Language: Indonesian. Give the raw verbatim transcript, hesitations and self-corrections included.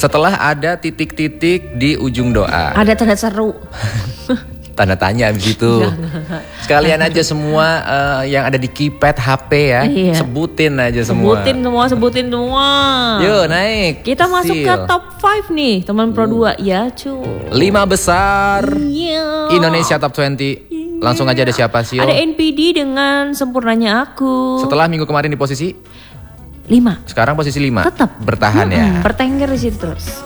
Setelah ada titik-titik di ujung doa. Ada tanda seru. Tanda tanya abis itu. Sekalian aja semua uh, yang ada di keypad H P ya. Iya. Sebutin aja semua. Sebutin semua, sebutin semua. Yuk naik. Kita masuk ke Sil. top lima nih, teman Pro dua ya, cu. Lima besar Iya. Indonesia Top dua puluh. Langsung aja ada siapa sih? Ada N P D dengan Sempurnanya Aku. Setelah minggu kemarin di posisi lima. sekarang posisi lima. Tetap bertahan ya. Hmm, bertengger di situ terus.